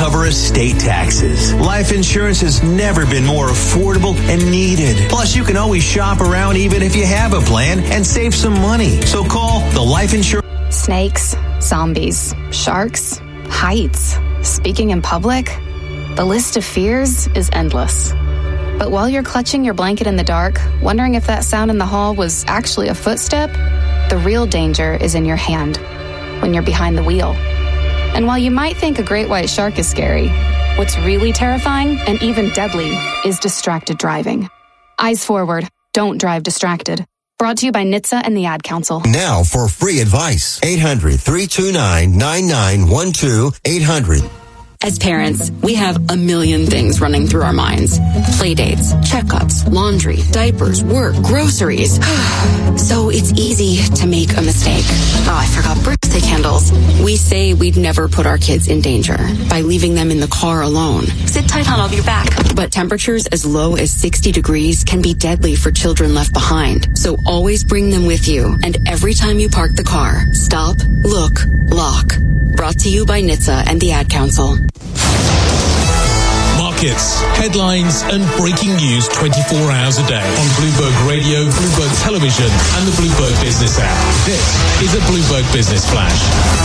cover estate taxes. Life insurance has never been more affordable and needed. Plus, you can always shop around even if you have a plan and save some money. So call the Life Insurance. Snakes, zombies, sharks, heights, speaking in public. The list of fears is endless. But while you're clutching your blanket in the dark, wondering if that sound in the hall was actually a footstep, the real danger is in your hand, when you're behind the wheel. And while you might think a great white shark is scary, what's really terrifying and even deadly is distracted driving. Eyes forward, don't drive distracted. Brought to you by NHTSA and the Ad Council. Now for free advice. 800-329-9912. 800. As parents, we have a million things running through our minds. Playdates, checkups, laundry, diapers, work, groceries. So it's easy to make a mistake. Oh, I forgot birthday candles. We say we'd never put our kids in danger by leaving them in the car alone. Sit tight, hon, I'll be back. But temperatures as low as 60 degrees can be deadly for children left behind. So always bring them with you. And every time you park the car, stop, look, lock. Brought to you by NHTSA and the Ad Council. Markets, headlines, and breaking news 24 hours a day on Bloomberg Radio, Bloomberg Television, and the Bloomberg Business app. This is a Bloomberg Business Flash.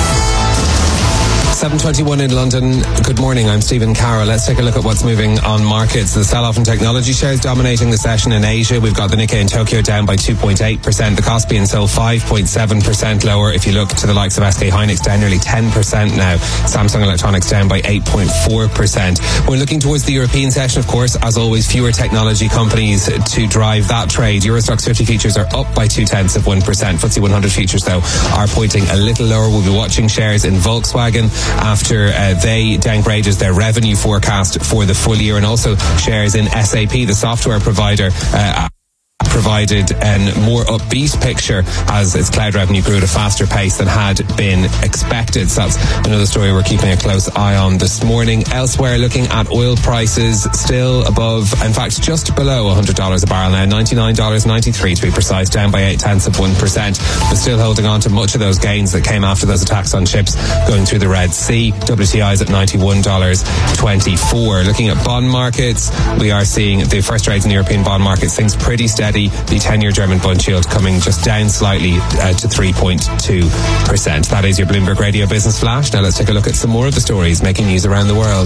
7:21 in London. Good morning, I'm Stephen Carroll. Let's take a look at what's moving on markets. The sell-off in technology shares dominating the session in Asia. We've got the Nikkei in Tokyo down by 2.8%. The Kospi in Seoul 5.7% lower. If you look to the likes of SK Hynix down nearly 10% now. Samsung Electronics down by 8.4%. We're looking towards the European session, of course. As always, fewer technology companies to drive that trade. Euro Stoxx 50 futures are up by 0.2%. FTSE 100 futures, though, are pointing a little lower. We'll be watching shares in Volkswagen after they downgraded their revenue forecast for the full year, and also shares in SAP, the software provider, provided a more upbeat picture as its cloud revenue grew at a faster pace than had been expected. So that's another story we're keeping a close eye on this morning. Elsewhere, looking at oil prices, still above, in fact, just below $100 a barrel now, $99.93 to be precise, down by 0.8%, but still holding on to much of those gains that came after those attacks on ships going through the Red Sea. WTI is at $91.24. Looking at bond markets, we are seeing the first trades in the European bond markets, things pretty steady. The 10-year German bond yield coming just down slightly to 3.2%. That is your Bloomberg Radio Business Flash. Now let's take a look at some more of the stories making news around the world.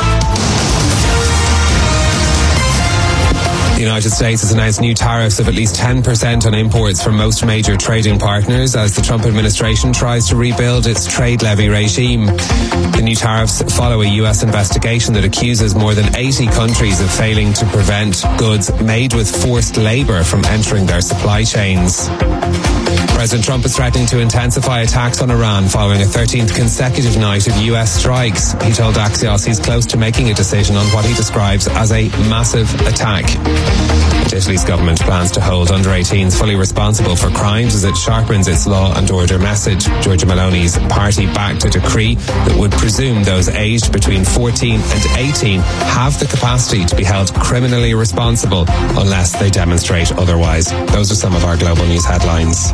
The United States has announced new tariffs of at least 10% on imports from most major trading partners as the Trump administration tries to rebuild its trade levy regime. The new tariffs follow a U.S. investigation that accuses more than 80 countries of failing to prevent goods made with forced labor from entering their supply chains. President Trump is threatening to intensify attacks on Iran following a 13th consecutive night of U.S. strikes. He told Axios he's close to making a decision on what he describes as a massive attack. Italy's government plans to hold under 18s fully responsible for crimes as it sharpens its law and order message. Giorgia Meloni's party backed a decree that would presume those aged between 14 and 18 have the capacity to be held criminally responsible unless they demonstrate otherwise. Those are some of our global news headlines.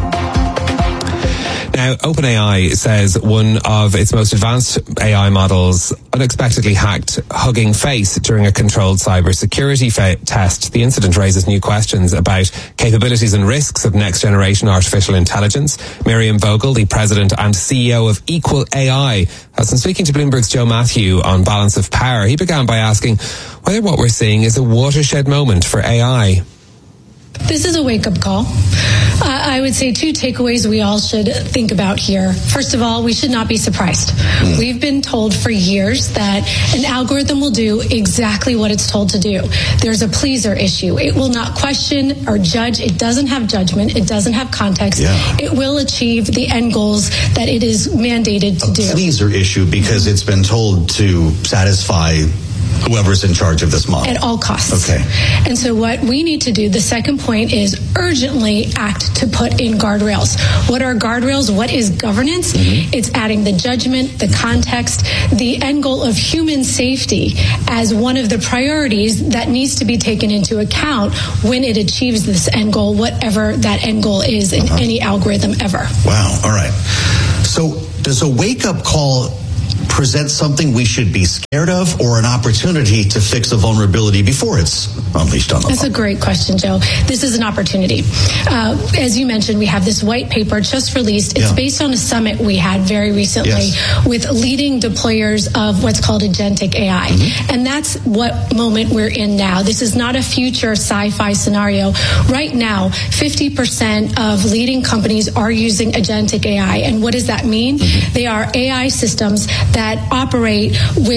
Now, OpenAI says one of its most advanced AI models unexpectedly hacked Hugging Face during a controlled cybersecurity test. The incident raises new questions about capabilities and risks of next-generation artificial intelligence. Miriam Vogel, the president and CEO of Equal AI, has been speaking to Bloomberg's Joe Matthew on Balance of Power. He began by asking whether what we're seeing is a watershed moment for AI. This is a wake-up call. I would say two takeaways we all should think about here. First of all, we should not be surprised. We've been told for years that an algorithm will do exactly what it's told to do. There's a pleaser issue. It will not question or judge. It doesn't have judgment. It doesn't have context. It will achieve the end goals that it is mandated to do. A pleaser issue because it's been told to satisfy whoever's in charge of this model. At all costs. Okay. And so what we need to do, the second point, is urgently act to put in guardrails. What are guardrails? What is governance? It's adding the judgment, the context, the end goal of human safety as one of the priorities that needs to be taken into account when it achieves this end goal, whatever that end goal is in any algorithm ever. Wow. All right. So does a wake-up call present something we should be scared of, or an opportunity to fix a vulnerability before it's unleashed on the That's a great question, Joe. This is an opportunity. As you mentioned, we have this white paper just released. It's based on a summit we had very recently with leading deployers of what's called agentic AI. And that's what moment we're in now. This is not a future sci-fi scenario. Right now, 50% of leading companies are using agentic AI. And what does that mean? They are AI systems that operate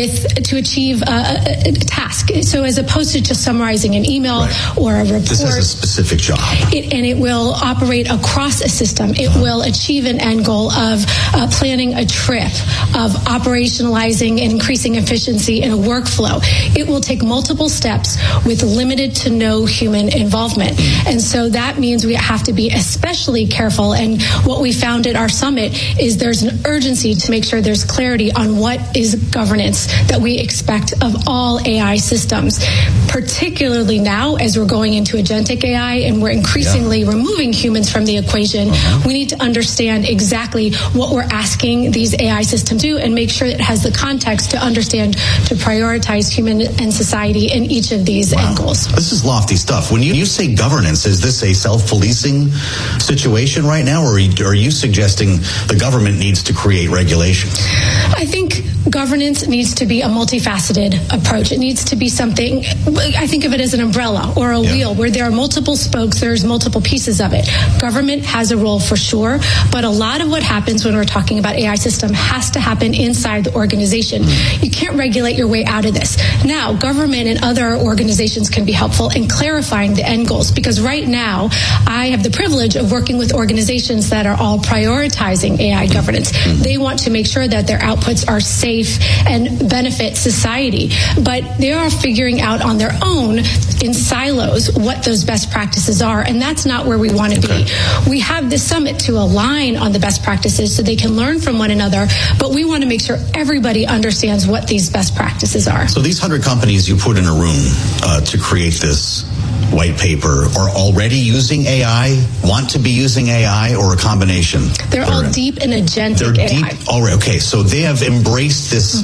to achieve a task. So as opposed to just summarizing an email or a report. This has a specific job. And it will operate across a system. It will achieve an end goal of planning a trip, of operationalizing and increasing efficiency in a workflow. It will take multiple steps with limited to no human involvement. And so that means we have to be especially careful. And what we found at our summit is there's an urgency to make sure there's clarity on what is governance that we expect of all AI systems, particularly now as we're going into agentic AI and we're increasingly removing humans from the equation. We need to understand exactly what we're asking these AI systems to do and make sure it has the context to understand to prioritize human and society in each of these angles. This is lofty stuff. When you say governance, is this a self-policing situation right now, or are you suggesting the government needs to create regulation? I think governance needs to be a multifaceted approach. It needs to be something, I think of it as an umbrella or a wheel where there are multiple spokes, there's multiple pieces of it. Government has a role for sure, but a lot of what happens when we're talking about AI system has to happen inside the organization. You can't regulate your way out of this. Now, government and other organizations can be helpful in clarifying the end goals, because right now I have the privilege of working with organizations that are all prioritizing AI governance. They want to make sure that their outputs are safe and benefit society, but they are figuring out on their own in silos what those best practices are, and that's not where we want to be. We have this summit to align on the best practices so they can learn from one another, but we want to make sure everybody understands what these best practices are. So these 100 companies you put in a room to create this white paper are already using AI, want to be using AI, or a combination? They're all deep in agentic AI. Deep already. Okay, so they have embraced this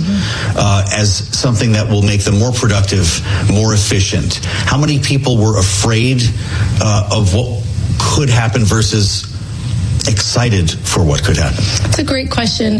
as something that will make them more productive, more efficient. How many people were afraid of what could happen versus excited for what could happen? That's a great question.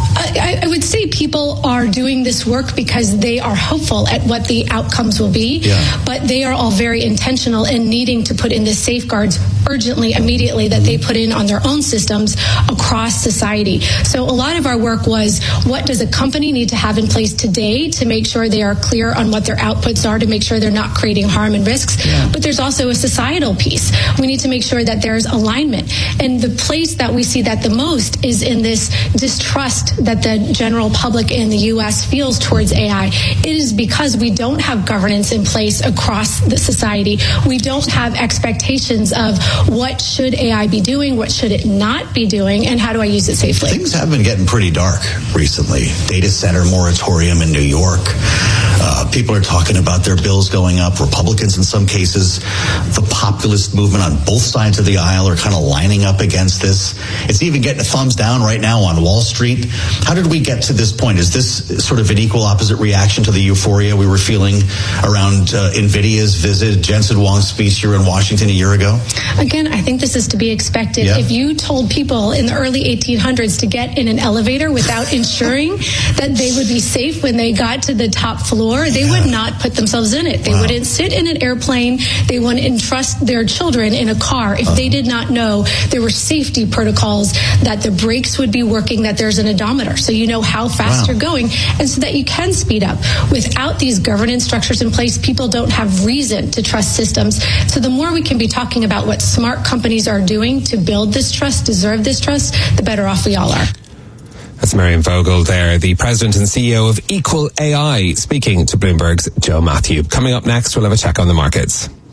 I would say people are doing this work because they are hopeful at what the outcomes will be, but they are all very intentional in needing to put in the safeguards urgently, immediately, that they put in on their own systems across society. So a lot of our work was, what does a company need to have in place today to make sure they are clear on what their outputs are, to make sure they're not creating harm and risks? But there's also a societal piece. We need to make sure that there's alignment. And the place that we see that the most is in this distrust that the general public in the U.S. feels towards AI. It is because we don't have governance in place across the society. We don't have expectations of what should AI be doing, what should it not be doing, and how do I use it safely? Things have been getting pretty dark recently. Data center moratorium in New York. People are talking about their bills going up. Republicans, in some cases, the populist movement on both sides of the aisle are kind of lining up against this. It's even getting a thumbs down right now on Wall Street. How did we get to this point? Is this sort of an equal opposite reaction to the euphoria we were feeling around NVIDIA's visit, Jensen Huang's speech here in Washington a year ago? Again, I think this is to be expected. If you told people in the early 1800s to get in an elevator without ensuring that they would be safe when they got to the top floor, they would not put themselves in it. They wouldn't sit in an airplane. They wouldn't entrust their children in a car if they did not know there were safety protocols, that the brakes would be working, that there's an odometer so you know how fast you're going, and so that you can speed up. Without these governance structures in place, people don't have reason to trust systems. So the more we can be talking about what smart companies are doing to build this trust, deserve this trust, the better off we all are. That's Miriam Vogel there, the president and CEO of Equal AI, speaking to Bloomberg's Joe Matthew. Coming up next, we'll have a check on the markets.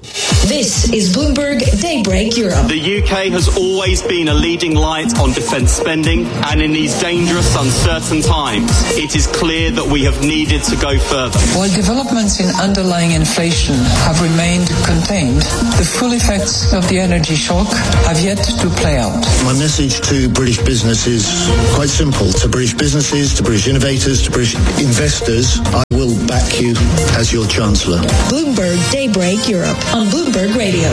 This is Bloomberg Daybreak Europe. The UK has always been a leading light on defence spending, and in these dangerous, uncertain times, it is clear that we have needed to go further. While developments in underlying inflation have remained contained, the full effects of the energy shock have yet to play out. My message to British business is quite simple. To British businesses, to British innovators, to British investors, I will back you as your Chancellor. Bloomberg Daybreak Europe on Bloomberg Radio.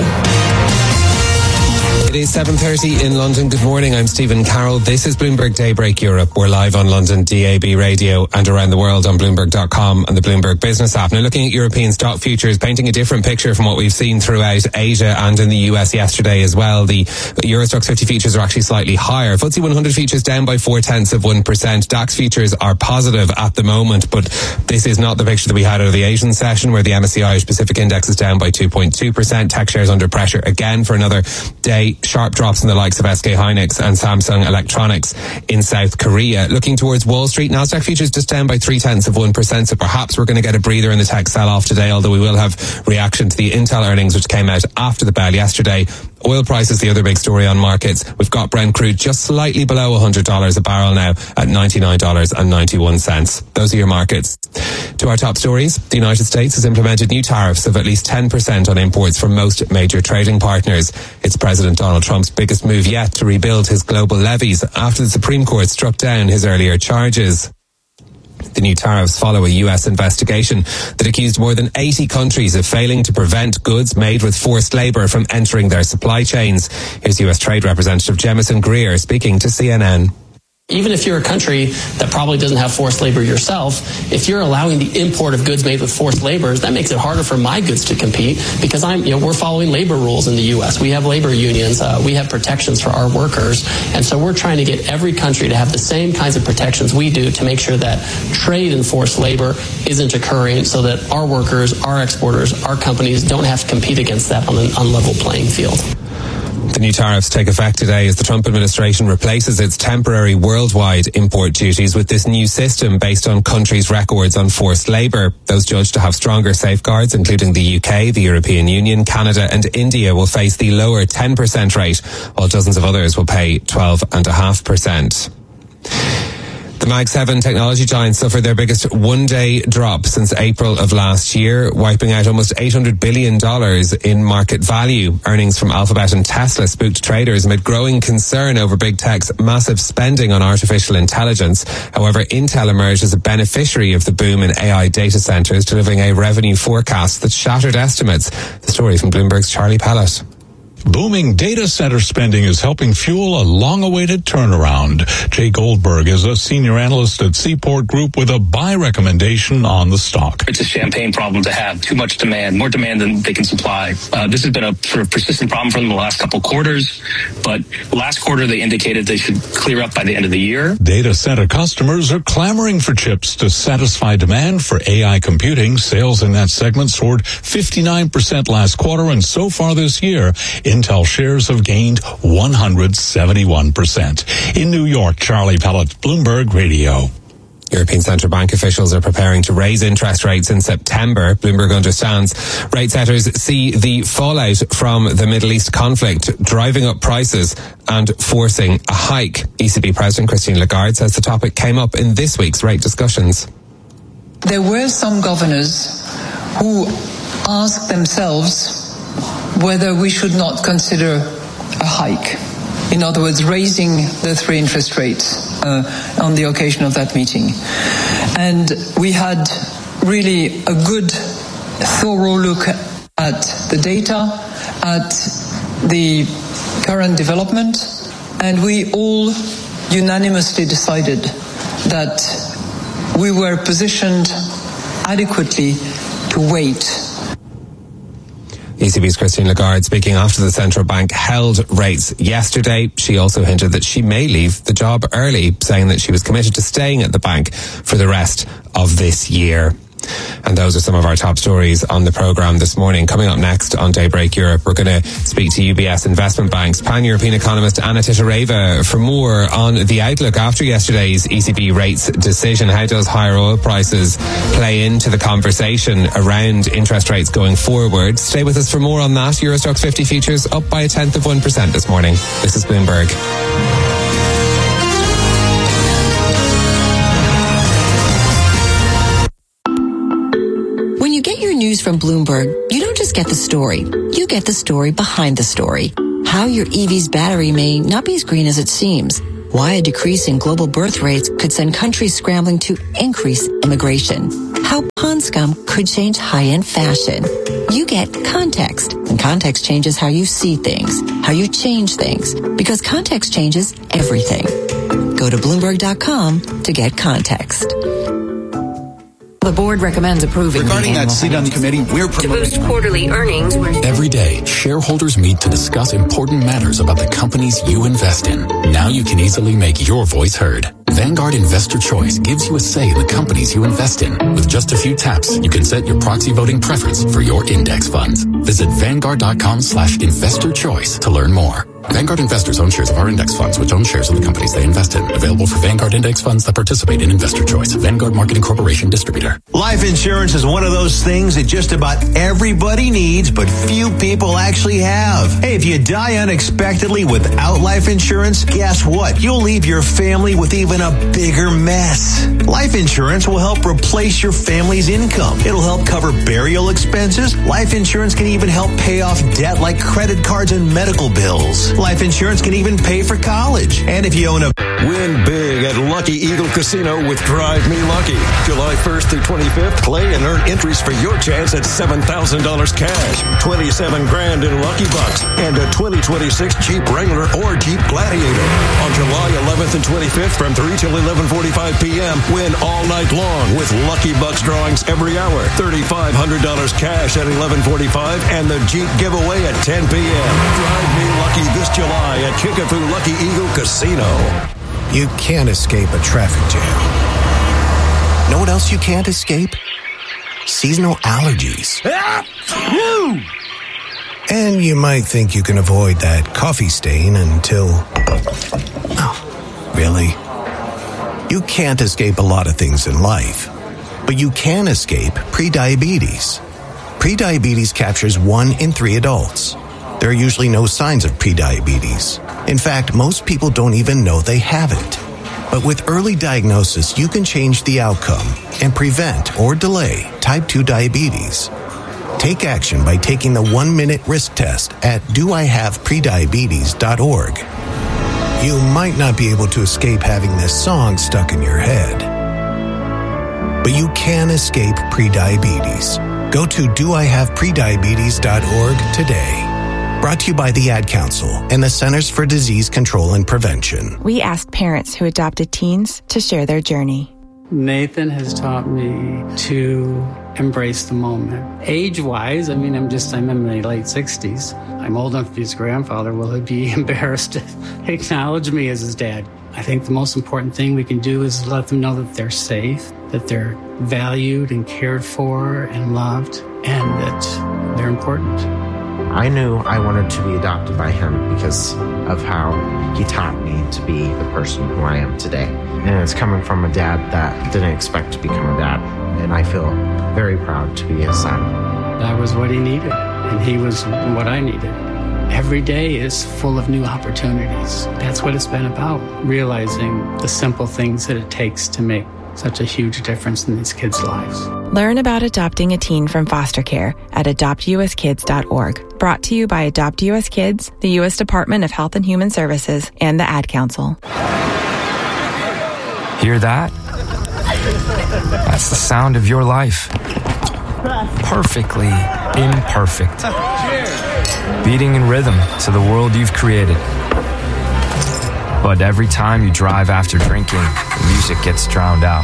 It is 7:30 in London. Good morning, I'm Stephen Carroll. This is Bloomberg Daybreak Europe. We're live on London DAB radio and around the world on Bloomberg.com and the Bloomberg Business app. Now, looking at European stock futures, painting a different picture from what we've seen throughout Asia and in the US yesterday as well. The Euro Stoxx 50 futures are actually slightly higher. FTSE 100 futures down by 0.4%. DAX futures are positive at the moment, but this is not the picture that we had out of the Asian session, where the MSCI Irish Pacific Index is down by 2.2%. Tech shares under pressure again for another day. Sharp drops in the likes of SK Hynix and Samsung Electronics in South Korea. Looking towards Wall Street, Nasdaq futures just down by 0.3%, so perhaps we're going to get a breather in the tech sell-off today, although we will have reaction to the Intel earnings which came out after the bell yesterday. Oil prices, the other big story on markets. We've got Brent crude just slightly below $100 a barrel now at $99.91. Those are your markets. To our top stories, the United States has implemented new tariffs of at least 10% on imports from most major trading partners. It's President Donald Trump's biggest move yet to rebuild his global levies after the Supreme Court struck down his earlier charges. The new tariffs follow a US investigation that accused more than 80 countries of failing to prevent goods made with forced labor from entering their supply chains. Here's US Trade Representative Jemison Greer speaking to CNN. Even if you're a country that probably doesn't have forced labor yourself, if you're allowing the import of goods made with forced labor, that makes it harder for my goods to compete, because we're following labor rules in the U.S. We have labor unions. We have protections for our workers. And so we're trying to get every country to have the same kinds of protections we do to make sure that trade in forced labor isn't occurring, so that our workers, our exporters, our companies don't have to compete against that on an unlevel playing field. The new tariffs take effect today as the Trump administration replaces its temporary worldwide import duties with this new system based on countries' records on forced labor. Those judged to have stronger safeguards, including the UK, the European Union, Canada and India, will face the lower 10% rate, while dozens of others will pay 12.5%. The Mag 7 technology giants suffered their biggest one-day drop since April of last year, wiping out almost $800 billion in market value. Earnings from Alphabet and Tesla spooked traders amid growing concern over big tech's massive spending on artificial intelligence. However, Intel emerged as a beneficiary of the boom in AI data centers, delivering a revenue forecast that shattered estimates. The story from Bloomberg's Charlie Pellett. Booming data center spending is helping fuel a long-awaited turnaround. Jay Goldberg is a senior analyst at Seaport Group with a buy recommendation on the stock. It's a champagne problem to have too much demand, more demand than they can supply. This has been a sort of persistent problem for them the last couple quarters, but last quarter they indicated they should clear up by the end of the year. Data center customers are clamoring for chips to satisfy demand for AI computing. Sales in that segment soared 59% last quarter, and so far this year, Intel shares have gained 171%. In New York, Charlie Pellett, Bloomberg Radio. European Central Bank officials are preparing to raise interest rates in September. Bloomberg understands rate setters see the fallout from the Middle East conflict driving up prices and forcing a hike. ECB President Christine Lagarde says the topic came up in this week's rate discussions. There were some governors who asked themselves whether we should not consider a hike. In other words, raising the 3 interest rates on the occasion of that meeting. And we had really a good, thorough look at the data, at the current development, and we all unanimously decided that we were positioned adequately to wait. ECB's Christine Lagarde speaking after the central bank held rates yesterday. She also hinted that she may leave the job early, saying that she was committed to staying at the bank for the rest of this year. And And those are some of our top stories on the programme this morning. Coming up next on Daybreak Europe, we're going to speak to UBS Investment Bank's pan-European economist Anna Titareva for more on the outlook after yesterday's ECB rates decision. How does higher oil prices play into the conversation around interest rates going forward? Stay with us for more on that. Euro Stoxx 50 futures up by 0.1% this morning. This is Bloomberg. When you get your news from Bloomberg, you don't just get the story. You get the story behind the story. How your EV's battery may not be as green as it seems. Why a decrease in global birth rates could send countries scrambling to increase immigration. How pond scum could change high-end fashion. You get context, and context changes how you see things, how you change things, because context changes everything. Go to Bloomberg.com to get context. The board recommends approving regarding that seat on the committee. We're to boost quarterly earnings. Every day, shareholders meet to discuss important matters about the companies you invest in. Now you can easily make your voice heard. Vanguard Investor Choice gives you a say in the companies you invest in. With just a few taps, you can set your proxy voting preference for your index funds. Visit Vanguard.com/investor choice to learn more. Vanguard investors own shares of our index funds, which own shares of the companies they invest in. Available for Vanguard index funds that participate in Investor Choice. Vanguard Marketing Corporation distributor. Life insurance is one of those things that just about everybody needs, but few people actually have. Hey, if you die unexpectedly without life insurance, guess what? You'll leave your family with even a bigger mess. Life insurance will help replace your family's income. It'll help cover burial expenses. Life insurance can even help pay off debt like credit cards and medical bills. Life insurance can even pay for college. And if you own a... Win big at Lucky Eagle Casino with Drive Me Lucky. July 1st through 25th, play and earn entries for your chance at $7,000 cash, $27,000 in Lucky Bucks, and a 2026 Jeep Wrangler or Jeep Gladiator. On July 11th and 25th from 3 till 11:45 p.m., win all night long with Lucky Bucks drawings every hour, $3,500 cash at 11:45, and the Jeep giveaway at 10 p.m. Drive Me Lucky this July at Kickapoo Lucky Eagle Casino. You can't escape a traffic jam. Know what else you can't escape? Seasonal allergies. And you might think you can avoid that coffee stain until... Oh, really? You can't escape a lot of things in life, but you can escape prediabetes. Prediabetes captures 1 in 3 adults. There are usually no signs of prediabetes. In fact, most people don't even know they have it. But with early diagnosis, you can change the outcome and prevent or delay type 2 diabetes. Take action by taking the 1-minute risk test at doihaveprediabetes.org. You might not be able to escape having this song stuck in your head, but you can escape prediabetes. Go to doihaveprediabetes.org today. Brought to you by the Ad Council and the Centers for Disease Control and Prevention. We asked parents who adopted teens to share their journey. Nathan has taught me to embrace the moment. Age-wise, I'm in my late 60s. I'm old enough to be his grandfather. Will he be embarrassed to acknowledge me as his dad? I think the most important thing we can do is let them know that they're safe, that they're valued and cared for and loved, and that they're important. I knew I wanted to be adopted by him because of how he taught me to be the person who I am today. And it's coming from a dad that didn't expect to become a dad. And I feel very proud to be his son. I was what he needed, and he was what I needed. Every day is full of new opportunities. That's what it's been about, realizing the simple things that it takes to make such a huge difference in these kids' lives. Learn about adopting a teen from foster care at adoptuskids.org. Brought to you by Adopt US Kids, the U.S. Department of Health and Human Services, and the Ad Council. Hear that? That's the sound of your life. Perfectly imperfect. Beating in rhythm to the world you've created. But every time you drive after drinking, the music gets drowned out.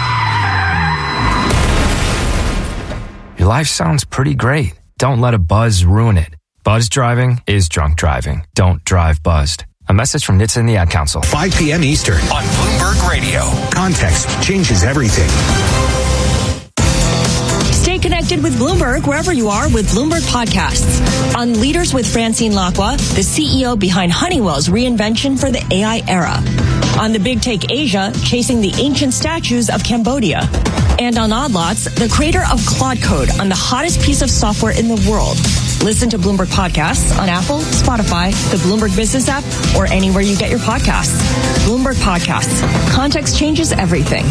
Your life sounds pretty great. Don't let a buzz ruin it. Buzz driving is drunk driving. Don't drive buzzed. A message from NHTSA and the Ad Council. 5 p.m. Eastern on Bloomberg Radio. Context changes everything. connected with Bloomberg wherever you are with Bloomberg Podcasts. On Leaders with Francine Lacqua, the CEO behind Honeywell's reinvention for the AI era. On The Big Take Asia, chasing the ancient statues of Cambodia. And on Odd Lots, the creator of Claude Code on the hottest piece of software in the world. Listen to Bloomberg Podcasts on Apple, Spotify, the Bloomberg Business app, or anywhere you get your podcasts. Bloomberg Podcasts. Context changes everything.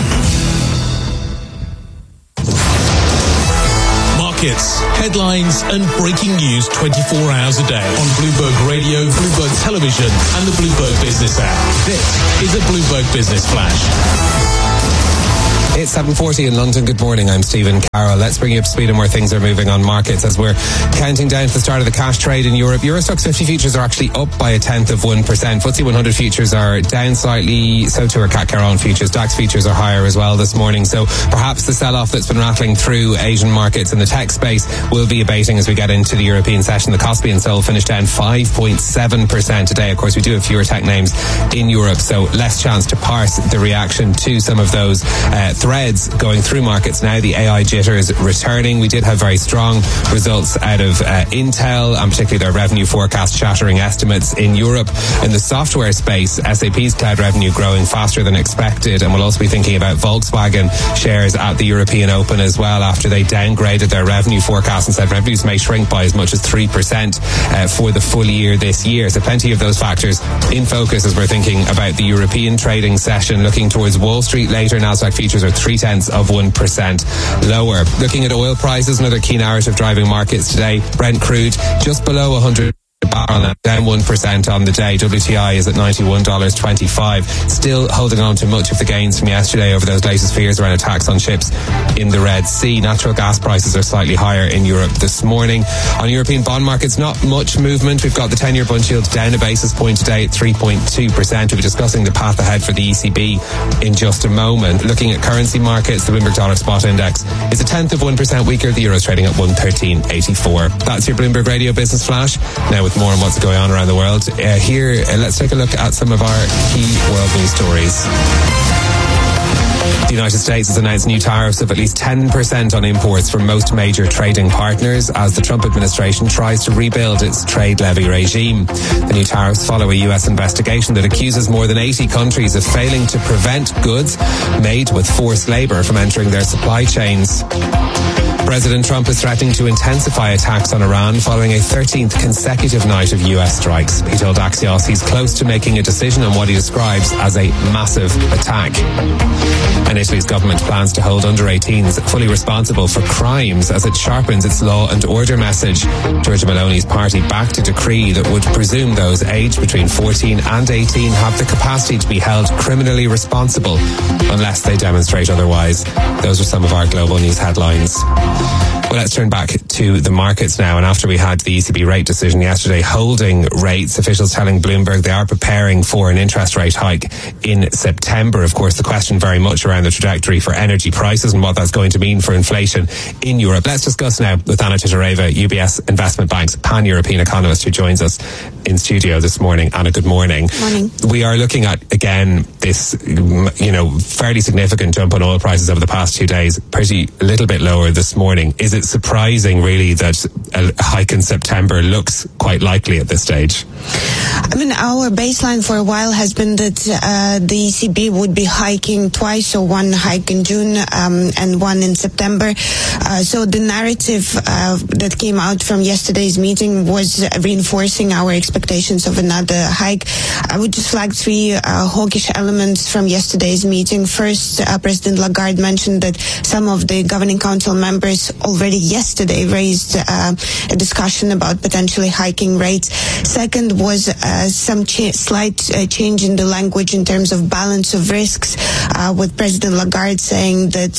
Markets, headlines, and breaking news 24 hours a day on Bloomberg Radio, Bloomberg Television, and the Bloomberg Business app. This is a Bloomberg Business Flash. It's 7:40 in London. Good morning. I'm Stephen Carroll. Let's bring you up to speed on where things are moving on markets as we're counting down to the start of the cash trade in Europe. Euro Stoxx 50 futures are actually up by 0.1%. FTSE 100 futures are down slightly. So too are CAC 40 futures. DAX futures are higher as well this morning. So perhaps the sell-off that's been rattling through Asian markets in the tech space will be abating as we get into the European session. The Kospi and Seoul finished down 5.7% today. Of course, we do have fewer tech names in Europe, so less chance to parse the reaction to some of those threads going through markets now. The AI jitters returning. We did have very strong results out of Intel, and particularly their revenue forecast shattering estimates in Europe. In the software space, SAP's cloud revenue growing faster than expected, and we'll also be thinking about Volkswagen shares at the European Open as well after they downgraded their revenue forecast and said revenues may shrink by as much as 3% for the full year this year. So plenty of those factors in focus as we're thinking about the European trading session. Looking towards Wall Street later, Nasdaq futures are 0.3% lower. Looking at oil prices, another key narrative driving markets today. Brent crude just below 100 barrel, down 1% on the day. WTI is at $91.25. Still holding on to much of the gains from yesterday over those latest fears around attacks on ships in the Red Sea. Natural gas prices are slightly higher in Europe this morning. On European bond markets, not much movement. We've got the 10-year bund yield down a basis point today at 3.2%. We'll be discussing the path ahead for the ECB in just a moment. Looking at currency markets, the Bloomberg Dollar Spot Index is 0.1% weaker. The Euro's trading at 113.84. That's your Bloomberg Radio Business Flash. Now with more on what's going on around the world. Let's take a look at some of our key world news stories. The United States has announced new tariffs of at least 10% on imports from most major trading partners as the Trump administration tries to rebuild its trade levy regime. The new tariffs follow a U.S. investigation that accuses more than 80 countries of failing to prevent goods made with forced labor from entering their supply chains. President Trump is threatening to intensify attacks on Iran following a 13th consecutive night of U.S. strikes. He told Axios he's close to making a decision on what he describes as a massive attack. And Italy's government plans to hold under 18s fully responsible for crimes as it sharpens its law and order message. Giorgia Meloni's party backed a decree that would presume those aged between 14 and 18 have the capacity to be held criminally responsible unless they demonstrate otherwise. Those are some of our global news headlines. Well, let's turn back to the markets now. And after we had the ECB rate decision yesterday holding rates, officials telling Bloomberg they are preparing for an interest rate hike in September. Of course, the question very much around the trajectory for energy prices and what that's going to mean for inflation in Europe. Let's discuss now with Anna Titareva, UBS Investment Bank's pan-European economist who joins us in studio this morning. Anna, good morning. Morning. We are looking at, again, this, fairly significant jump in oil prices over the past 2 days, pretty a little bit lower this morning. Is it surprising, really, that a hike in September looks quite likely at this stage? I mean, our baseline for a while has been that the ECB would be hiking twice, so one hike in June and one in September. So the narrative that came out from yesterday's meeting was reinforcing our expectations of another hike. I would just flag three hawkish elements from yesterday's meeting. First, President Lagarde mentioned that some of the governing council members already yesterday raised a discussion about potentially hiking rates. Second was some slight change in the language in terms of balance of risks, with President Lagarde saying that,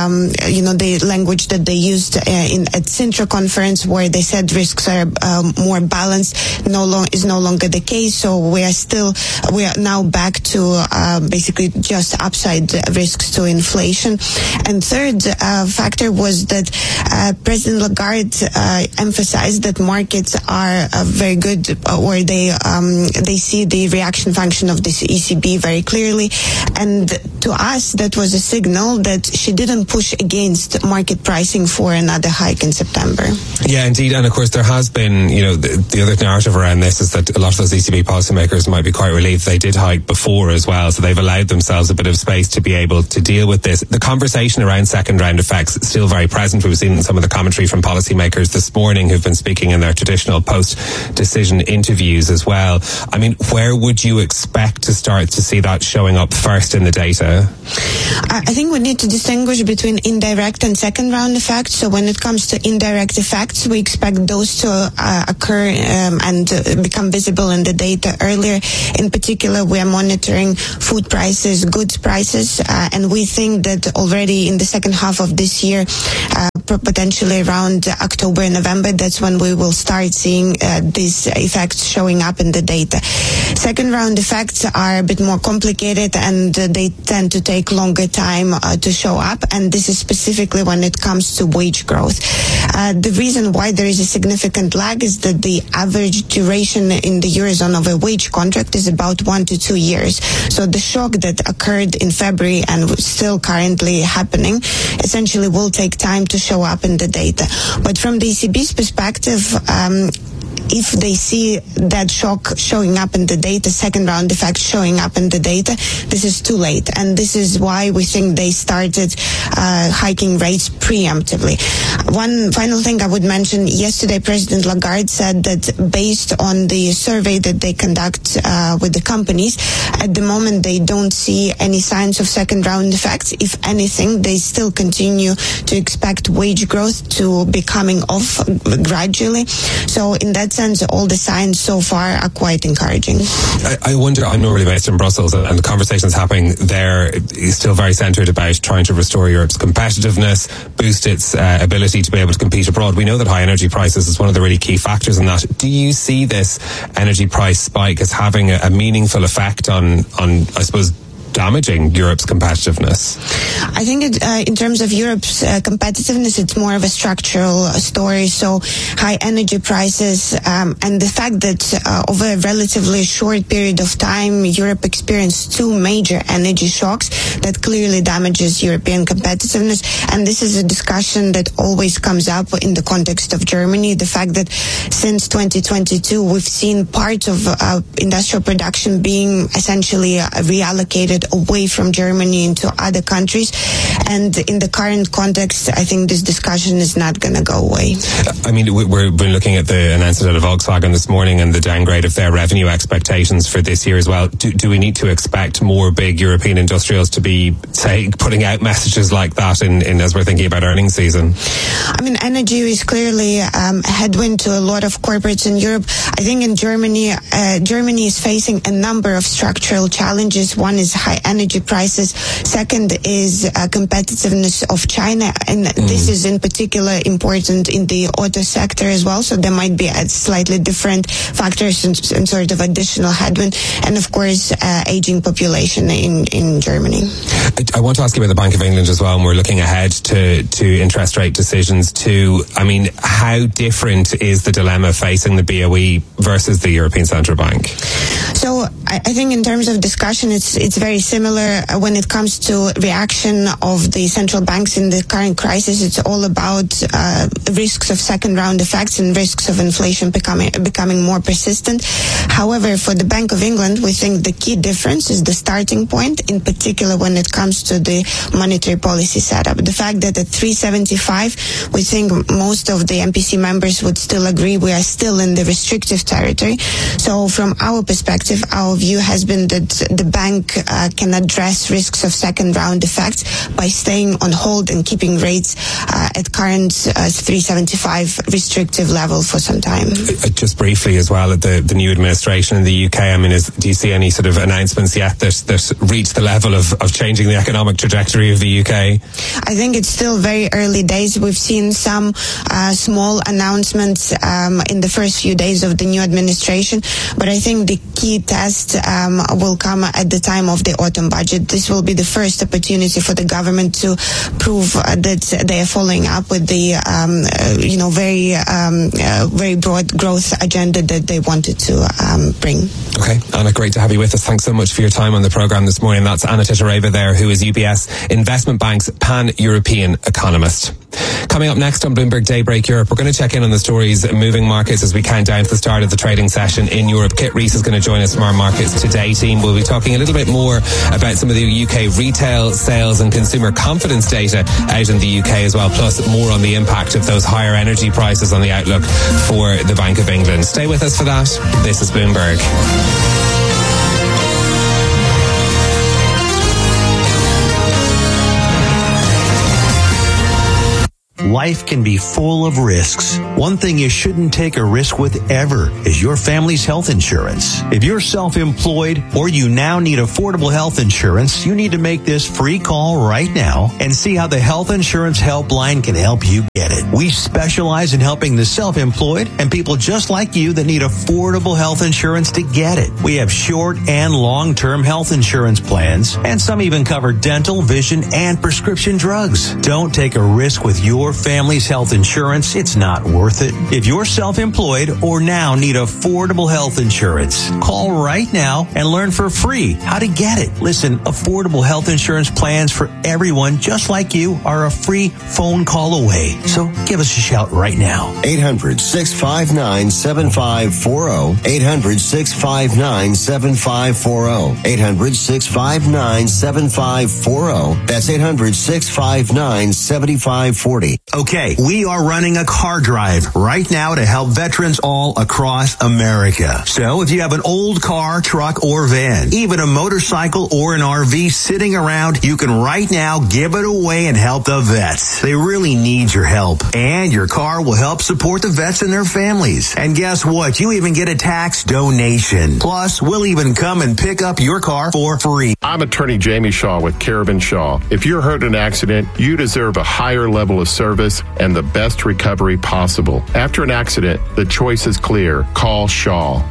the language that they used at Sintra conference, where they said risks are more balanced, is no longer the case. So we are now back to basically just upside risks to inflation. And third factor was that President Lagarde emphasized that markets are very good, or they see the reaction function of this ECB very clearly. And to us, that was a signal that she didn't push against market pricing for another hike in September. Yeah, indeed. And of course, there has been, the other narrative around this is that a lot of those ECB policymakers might be quite relieved they did hike before as well. So they've allowed themselves a bit of space to be able to deal with this. The conversation around second round effects is still very present. We've seen some of the commentary from policymakers this morning who've been speaking in their traditional post-decision interviews as well. I mean, where would you expect to start to see that showing up first in the data? I think we need to distinguish between indirect and second round effects. So when it comes to indirect effects, we expect those to occur and become visible in the data earlier. In particular, we are monitoring food prices, goods prices, and we think that already in the second half of this year, potentially around October, November, that's when we will start seeing these effects showing up in the data. Second round effects are a bit more complicated and they tend to take longer time to show up, and this is specifically when it comes to wage growth. The reason why there is a significant lag is that the average duration in the Eurozone of a wage contract is about 1 to 2 years. So the shock that occurred in February and still currently happening essentially will take time to show up in the data. But from the ECB's perspective, if they see that shock showing up in the data, second round effect showing up in the data, this is too late. And this is why we think they started hiking rates preemptively. One final thing I would mention, yesterday President Lagarde said that based on the survey that they conduct with the companies, at the moment they don't see any signs of second round effects. If anything, they still continue to expect wage growth to be coming off gradually. So in that sense, all the signs so far are quite encouraging. I wonder, I'm normally based in Brussels, and the conversations happening there is still very centred about trying to restore Europe's competitiveness, boost its ability to be able to compete abroad. We know that high energy prices is one of the really key factors in that. Do you see this energy price spike as having a meaningful effect on, I suppose, damaging Europe's competitiveness? I think in terms of Europe's competitiveness, it's more of a structural story. So high energy prices and the fact that over a relatively short period of time, Europe experienced 2 major energy shocks that clearly damages European competitiveness. And this is a discussion that always comes up in the context of Germany. The fact that since 2022, we've seen part of industrial production being essentially reallocated away from Germany into other countries. And in the current context, I think this discussion is not going to go away. I mean, we're looking at the announcement out of Volkswagen this morning and the downgrade of their revenue expectations for this year as well. Do we need to expect more big European industrials to be, say, putting out messages like that in as we're thinking about earnings season? I mean, energy is clearly a headwind to a lot of corporates in Europe. I think in Germany, Germany is facing a number of structural challenges. One is high energy prices. Second is competitiveness of China. And this is in particular important in the auto sector as well. So there might be a slightly different factors and sort of additional headwind. And of course, aging population in Germany. I want to ask you about the Bank of England as well. And we're looking ahead to interest rate decisions too. I mean, how different is the dilemma facing the BOE versus the European Central Bank? So I think in terms of discussion, it's very similar when it comes to reaction of the central banks in the current crisis. It's all about risks of second round effects and risks of inflation becoming more persistent. However, for the Bank of England, we think the key difference is the starting point, in particular when it comes to the monetary policy setup. The fact that at 375, we think most of the MPC members would still agree we are still in the restrictive territory. So from our perspective, our view has been that the bank can address risks of second round effects by staying on hold and keeping rates at current 375 restrictive level for some time. Just briefly as well, at the new administration in the UK, I mean, do you see any sort of announcements yet that reach the level of changing the economic trajectory of the UK? I think it's still very early days. We've seen some small announcements in the first few days of the new administration, but I think the key test will come at the time of the autumn budget. This will be the first opportunity for the government to prove that they are following coming up with the very broad growth agenda that they wanted to bring. Okay, Anna, great to have you with us. Thanks so much for your time on the programme this morning. That's Anna Titareva there, who is UBS Investment Bank's pan-European economist. Coming up next on Bloomberg Daybreak Europe, we're going to check in on the stories moving markets as we count down to the start of the trading session in Europe. Kit Rees is going to join us from our Markets Today team. We'll be talking a little bit more about some of the UK retail sales and consumer confidence data out in the UK as well, plus more on the impact of those higher energy prices on the outlook for the Bank of England. Stay with us for that. This is Bloomberg. Life can be full of risks. One thing you shouldn't take a risk with ever is your family's health insurance. If you're self-employed or you now need affordable health insurance, you need to make this free call right now and see how the Health Insurance Helpline can help you get it. We specialize in helping the self-employed and people just like you that need affordable health insurance to get it. We have short and long-term health insurance plans, and some even cover dental, vision, and prescription drugs. Don't take a risk with your family's health insurance. It's not worth it. If you're self-employed or now need affordable health insurance, call right now and learn for free how to get it. Listen, affordable health insurance plans for everyone just like you are a free phone call away. So give us a shout right now. 800-659-7540. 800-659-7540. 800-659-7540. That's 800-659-7540. Okay, we are running a car drive right now to help veterans all across America. So if you have an old car, truck, or van, even a motorcycle or an RV sitting around, you can right now give it away and help the vets. They really need your help. And your car will help support the vets and their families. And guess what? You even get a tax donation. Plus, we'll even come and pick up your car for free. I'm attorney Jamie Shaw with Carabin Shaw. If you're hurt in an accident, you deserve a higher level of service and the best recovery possible. After an accident, the choice is clear. Call Shaw.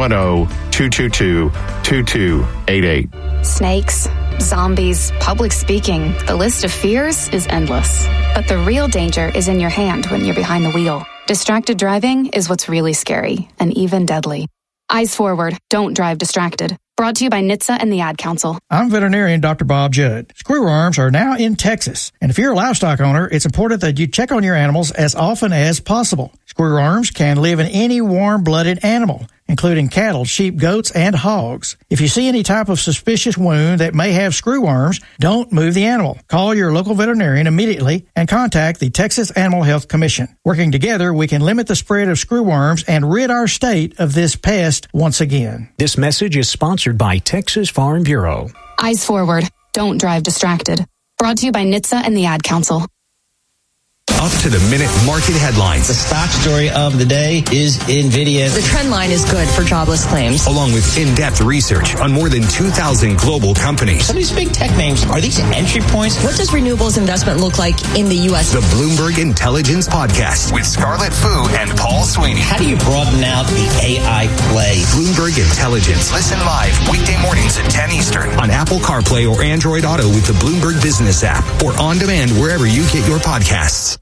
210-222-2288. Snakes, zombies, public speaking. The list of fears is endless. But the real danger is in your hand when you're behind the wheel. Distracted driving is what's really scary and even deadly. Eyes forward. Don't drive distracted. Brought to you by NHTSA and the Ad Council. I'm veterinarian Dr. Bob Judd. Screwworms are now in Texas. And if you're a livestock owner, it's important that you check on your animals as often as possible. Screwworms can live in any warm-blooded animal, including cattle, sheep, goats, and hogs. If you see any type of suspicious wound that may have screwworms, don't move the animal. Call your local veterinarian immediately and contact the Texas Animal Health Commission. Working together, we can limit the spread of screwworms and rid our state of this pest once again. This message is sponsored by Texas Farm Bureau. Eyes forward. Don't drive distracted. Brought to you by NHTSA and the Ad Council. Up-to-the-minute market headlines. The stock story of the day is NVIDIA. The trend line is good for jobless claims. Along with in-depth research on more than 2,000 global companies. Some of these big tech names, are these entry points? What does renewables investment look like in the U.S.? The Bloomberg Intelligence Podcast with Scarlett Fu and Paul Sweeney. How do you broaden out the AI play? Bloomberg Intelligence. Listen live weekday mornings at 10 Eastern on Apple CarPlay or Android Auto with the Bloomberg Business app or on demand wherever you get your podcasts.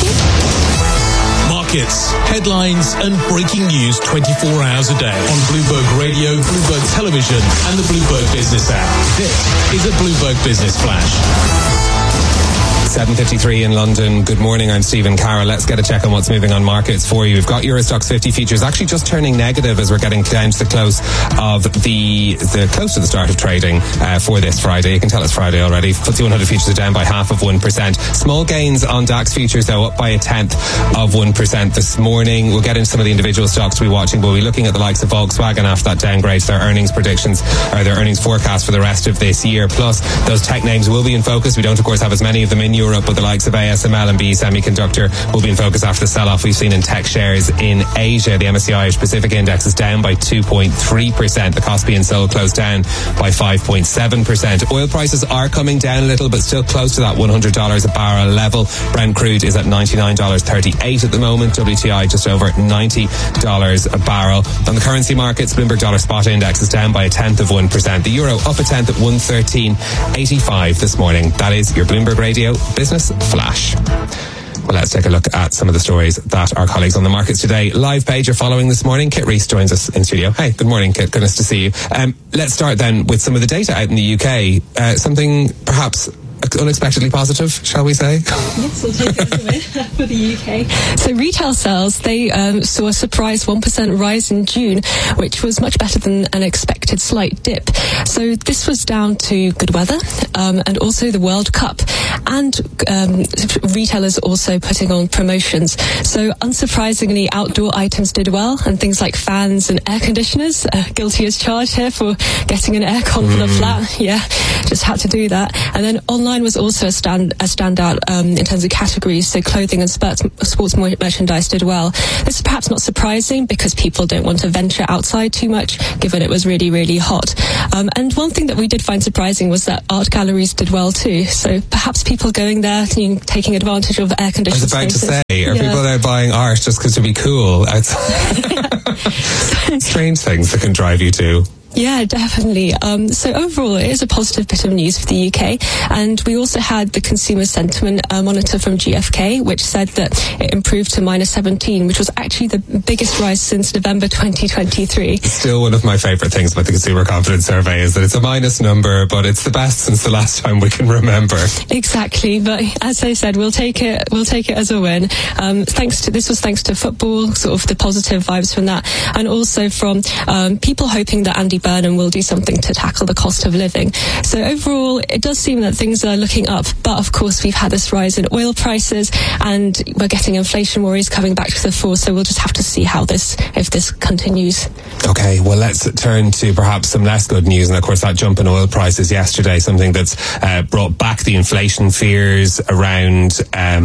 Markets, headlines, and breaking news 24 hours a day on Bloomberg Radio, Bloomberg Television, and the Bloomberg Business app. This is a Bloomberg Business Flash. 7:53 in London. Good morning, I'm Stephen Carroll. Let's get a check on what's moving on markets for you. We've got Eurostoxx 50 futures actually just turning negative as we're getting down to the close of the close to the start of trading for this Friday. You can tell it's Friday already. FTSE 100 futures are down by 0.5%. Small gains on DAX futures though, up by 0.1% this morning. We'll get into some of the individual stocks to be watching. We'll be looking at the likes of Volkswagen after that downgrade to their earnings predictions or their earnings forecast for the rest of this year. Plus, those tech names will be in focus. We don't, of course, have as many of them in Europe, but the likes of ASML and BE Semiconductor will be in focus after the sell-off we've seen in tech shares in Asia. The MSCI Irish Pacific Index is down by 2.3%. The Kospi and Seoul closed down by 5.7%. Oil prices are coming down a little, but still close to that $100 a barrel level. Brent crude is at $99.38 at the moment. WTI just over $90 a barrel. On the currency markets, Bloomberg Dollar Spot Index is down by 0.1%. The euro up 0.1 at 113.85 this morning. That is your Bloomberg Radio Business Flash. Well, let's take a look at some of the stories that our colleagues on the markets today live page are following this morning. Kit Rees joins us in studio. Hey, good morning, Kit. Good to see you. Let's start then with some of the data out in the UK. Something perhaps unexpectedly positive, shall we say? Yes, we'll take it as a win for the UK. So retail sales, they saw a surprise 1% rise in June, which was much better than an expected slight dip. So this was down to good weather and also the World Cup, and retailers also putting on promotions. So unsurprisingly, outdoor items did well, and things like fans and air conditioners, guilty as charged here for getting an aircon for the flat. Yeah, just had to do that. And then online was also a standout in terms of categories. So clothing and sports merchandise did well. This is perhaps not surprising because people don't want to venture outside too much, given it was really, really hot. And one thing that we did find surprising was that art galleries did well too. So perhaps people going there, taking advantage of air conditioned spaces. I was about to say, are people there buying art just because to be cool outside? Strange things that can drive you to. Yeah, definitely. So overall, it is a positive bit of news for the UK. And we also had the consumer sentiment monitor from GfK, which said that it improved to -17, which was actually the biggest rise since November 2023. Still one of my favourite things about the Consumer Confidence Survey is that it's a minus number, but it's the best since the last time we can remember. Exactly. But as I said, we'll take it as a win. This was thanks to football, sort of the positive vibes from that. And also from people hoping that Andy Burnham will do something to tackle the cost of living. So overall, it does seem that things are looking up, but of course we've had this rise in oil prices and we're getting inflation worries coming back to the fore, so we'll just have to see if this continues. Okay, well, let's turn to perhaps some less good news, and of course that jump in oil prices yesterday, something that's brought back the inflation fears around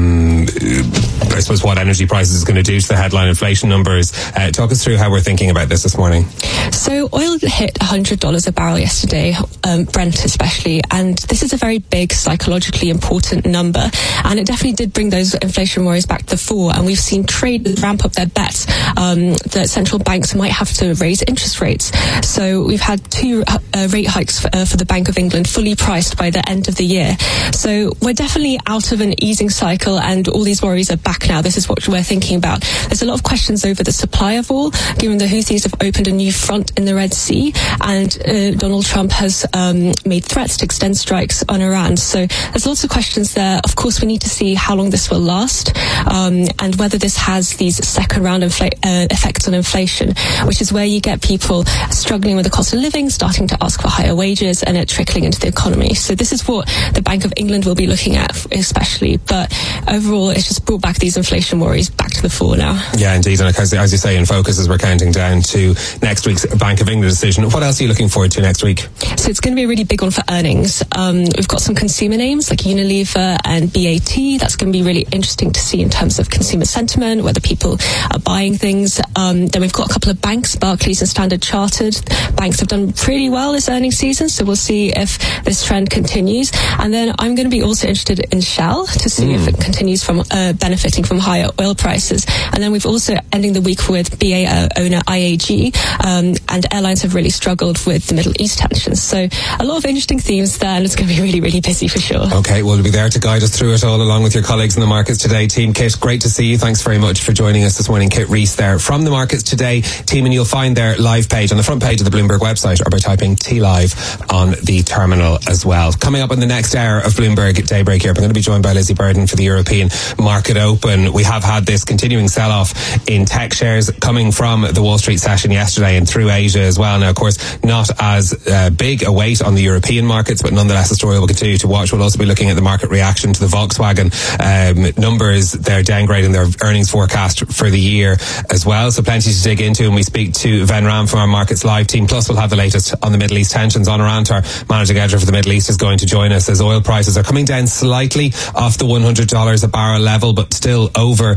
I suppose what energy prices is going to do to the headline inflation numbers. Talk us through how we're thinking about this morning. So oil hit $100 a barrel yesterday, Brent especially, and this is a very big psychologically important number, and it definitely did bring those inflation worries back to the fore, and we've seen trade ramp up their bets that central banks might have to raise interest rates. So we've had 2 rate hikes for the Bank of England fully priced by the end of the year. So we're definitely out of an easing cycle and all these worries are back now. This is what we're thinking about. There's a lot of questions over the supply of oil, given the Houthis have opened a new front in the Red Sea, and Donald Trump has made threats to extend strikes on Iran. So there's lots of questions there. Of course, we need to see how long this will last and whether this has these second round effects on inflation, which is where you get people struggling with the cost of living, starting to ask for higher wages, and it trickling into the economy. So this is what the Bank of England will be looking at especially. But overall, it's just brought back these inflation worries back to the fore now. Yeah, indeed. And as you say, in focus as we're counting down to next week's Bank of England decision. What else are you looking forward to next week? So it's going to be a really big one for earnings. We've got some consumer names like Unilever and BAT. That's going to be really interesting to see in terms of consumer sentiment, whether people are buying things. Then we've got a couple of banks, Barclays and Standard Chartered. Banks have done pretty well this earnings season, so we'll see if this trend continues. And then I'm going to be also interested in Shell to see if it continues from benefiting from higher oil prices. And then we've also ending the week with BA owner IAG, and airlines have really struggled with the Middle East tensions. So a lot of interesting themes there, and it's going to be really, really busy for sure. Okay, we'll be there to guide us through it all along with your colleagues in the markets today. Team Kit, great to see you. Thanks very much for joining us this morning. Kit Rees there from the markets today. Team, and you'll find their live page on the front page of the Bloomberg website or by typing T-Live on the terminal as well. Coming up in the next hour of Bloomberg Daybreak Europe, I'm going to be joined by Lizzie Burden for the European Market Open. We have had this continuing sell-off in tech shares coming from the Wall Street session yesterday and through Asia as well. Now, of course, not as big a weight on the European markets, but nonetheless a story we'll continue to watch. We'll also be looking at the market reaction to the Volkswagen numbers. They're downgrading their earnings forecast for the year as well. So plenty to dig into, and we speak to Ven Ram from our Markets Live team. Plus, we'll have the latest on the Middle East tensions. Honor Antar, managing editor for the Middle East, is going to join us as oil prices are coming down slightly off the $100 a barrel level, but still over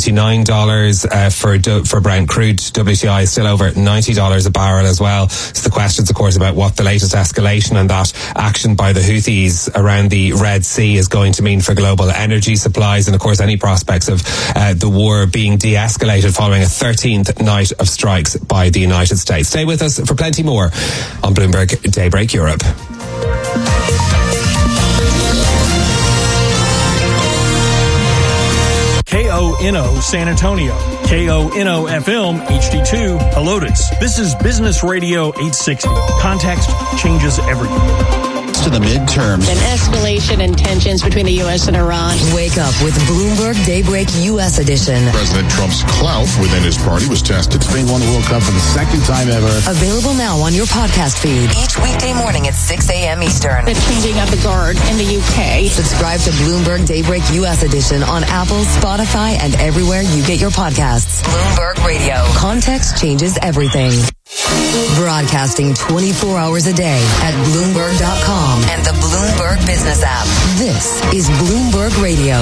$99 for Brent crude. WTI is still over $90 a barrel as well. So the questions, of course, about what the latest escalation and that action by the Houthis around the Red Sea is going to mean for global energy supplies, and of course any prospects of the war being de-escalated following a 13th night of strikes by the United States. Stay with us for plenty more on Bloomberg Daybreak Europe. KONO San Antonio, KONO FM HD2 Helotes. This is Business Radio 860. Context changes everything. To the midterms. An escalation in tensions between the U.S. and Iran. Wake up with Bloomberg Daybreak U.S. edition. President Trump's clout within his party was tested. Spain won the World Cup for the second time ever. Available now on your podcast feed. Each weekday morning at 6 a.m. Eastern. The changing of the guard in the UK. Subscribe to Bloomberg Daybreak U.S. edition on Apple, Spotify, and everywhere you get your podcasts. Bloomberg Radio. Context changes everything. Broadcasting 24 hours a day at Bloomberg.com and the Bloomberg Business app. This is Bloomberg Radio.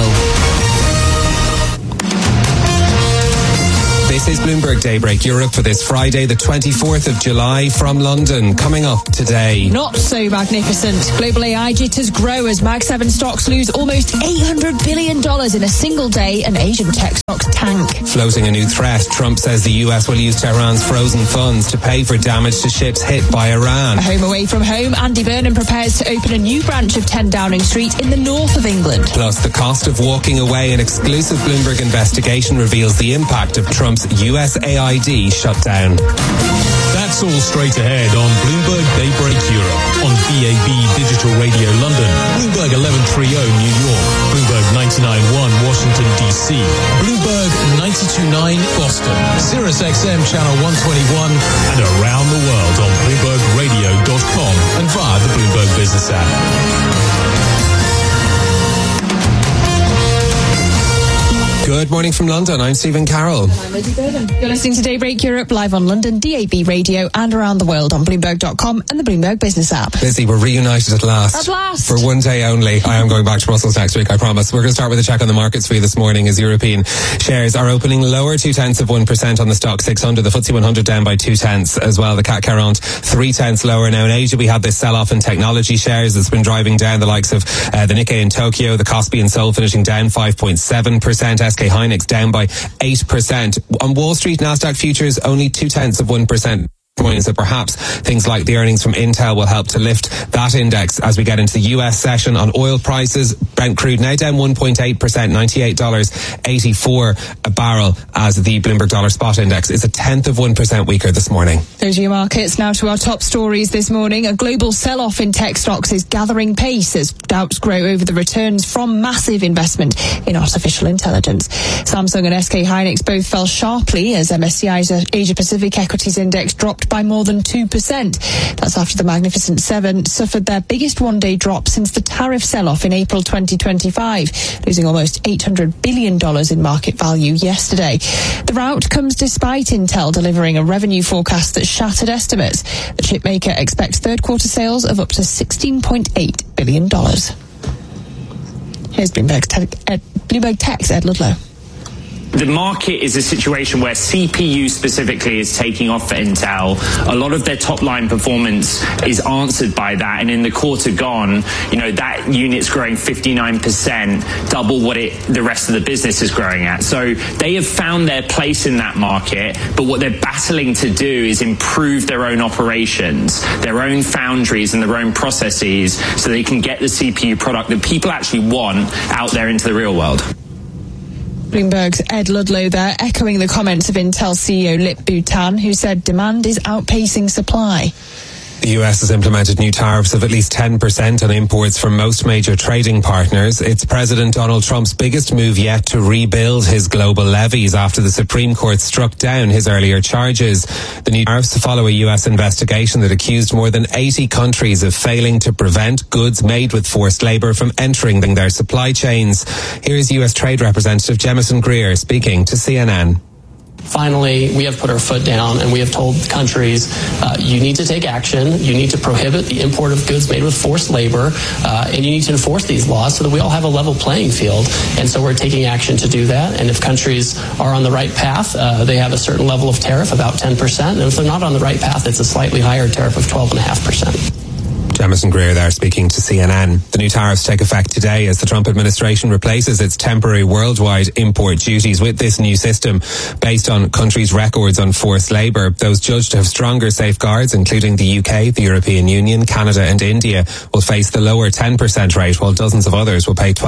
This is Bloomberg Daybreak Europe for this Friday, the 24th of July from London. Coming up today. Not so magnificent. Global AI jitters grow as Mag 7 stocks lose almost $800 billion in a single day and Asian tech stocks tank. Floating a new threat, Trump says the US will use Tehran's frozen funds to pay for damage to ships hit by Iran. Home away from home, Andy Burnham prepares to open a new branch of 10 Downing Street in the north of England. Plus, the cost of walking away. An exclusive Bloomberg investigation reveals the impact of Trump's USAID shutdown. That's all straight ahead on Bloomberg Daybreak Europe, on DAB Digital Radio London, Bloomberg 1130 New York, Bloomberg 99.1 Washington DC, Bloomberg 92.9 Boston, Sirius XM Channel 121, and around the world on BloombergRadio.com and via the Bloomberg Business app. Good morning from London. I'm Stephen Carroll. And I'm Lizzie Bowden. You're listening to Daybreak Europe live on London, DAB Radio, and around the world on Bloomberg.com and the Bloomberg Business app. Lizzie, we're reunited at last. At last. For one day only. I am going back to Brussels next week, I promise. We're going to start with a check on the markets for you this morning as European shares are opening lower 0.2% on the stock 600. The FTSE 100 down by 0.2 as well. The CAC 0.3 lower. Now in Asia we had this sell-off in technology shares that's been driving down the likes of the Nikkei in Tokyo, the Kospi in Seoul finishing down 5.7%. SK Hynix down by 8%. On Wall Street, Nasdaq futures only 0.2%. So perhaps things like the earnings from Intel will help to lift that index as we get into the US session. On oil prices, Brent crude now down 1.8%, $98.84 a barrel, as the Bloomberg Dollar Spot Index is 0.1% weaker this morning. Those are your markets. Now to our top stories this morning. A global sell-off in tech stocks is gathering pace as doubts grow over the returns from massive investment in artificial intelligence. Samsung and SK Hynix both fell sharply as MSCI's Asia Pacific Equities Index dropped by more than 2%. That's after the Magnificent Seven suffered their biggest one-day drop since the tariff sell-off in April 2025, losing almost $800 billion in market value yesterday. The rout comes despite Intel delivering a revenue forecast that shattered estimates. The chipmaker expects third-quarter sales of up to $16.8 billion. Here's Bloomberg Tech's Ed Ludlow. The market is a situation where CPU specifically is taking off for Intel. A lot of their top line performance is answered by that. And in the quarter gone, that unit's growing 59%, double what the rest of the business is growing at. So they have found their place in that market. But what they're battling to do is improve their own operations, their own foundries and their own processes so they can get the CPU product that people actually want out there into the real world. Bloomberg's Ed Ludlow there, echoing the comments of Intel CEO Lip Bhutan, who said demand is outpacing supply. The US has implemented new tariffs of at least 10% on imports from most major trading partners. It's President Donald Trump's biggest move yet to rebuild his global levies after the Supreme Court struck down his earlier charges. The new tariffs follow a US investigation that accused more than 80 countries of failing to prevent goods made with forced labor from entering their supply chains. Here's US Trade Representative Jemison Greer speaking to CNN. Finally, we have put our foot down and we have told countries, you need to take action, you need to prohibit the import of goods made with forced labor, and you need to enforce these laws so that we all have a level playing field. And so we're taking action to do that. And if countries are on the right path, they have a certain level of tariff, about 10%. And if they're not on the right path, it's a slightly higher tariff of 12.5%. Jamison Greer there speaking to CNN. The new tariffs take effect today as the Trump administration replaces its temporary worldwide import duties with this new system based on countries' records on forced labour. Those judged to have stronger safeguards, including the UK, the European Union, Canada and India, will face the lower 10% rate, while dozens of others will pay